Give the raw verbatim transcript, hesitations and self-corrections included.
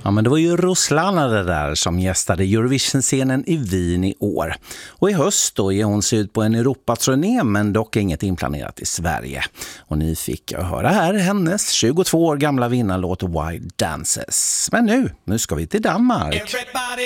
Ja, men det var ju Ruslana det där som gästade Eurovision-scenen i Wien i år. Och i höst då ger hon sig ut på en Europaturné, men dock inget inplanerat i Sverige. Och ni fick höra här hennes tjugotvå år gamla vinnarlåt Wild Dances. Men nu, nu ska vi till Danmark. Everybody